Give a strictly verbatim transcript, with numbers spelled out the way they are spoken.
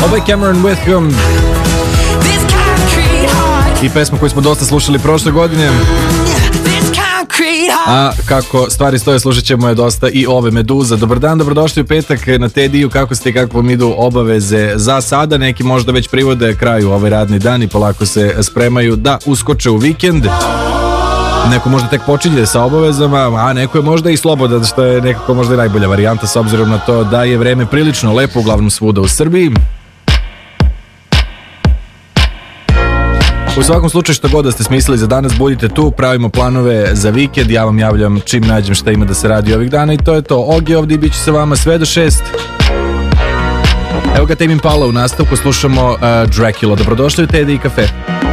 Ovo je Cameron Whitcomb i pesma koju smo dosta slušali prošle godine. A kako stvari stoje, slušat ćemo je dosta i ove Meduza. Dobar dan, dobrodošli u petak na Tediju. Kako ste i kako vam idu obaveze za sada? Neki možda već privode kraju ovaj radni dan i polako se spremaju da uskoče u vikend. Neko možda tek počinje sa obavezama, a neko je možda i slobodan, što je nekako možda i najbolja varijanta s obzirom na to da je vreme prilično lepo uglavnom svuda u Srbiji. U svakom slučaju, što god da ste smislili za danas, budite tu, pravimo planove za vikend, ja vam javljam čim nađem šta ima da se radi ovih dana i to je to. Ogi ovdje, bit ću sa vama sve do šest. Evo ga Tame Impala u nastavku, slušamo uh, Dracula. Dobrodošli u Teddy i kafe.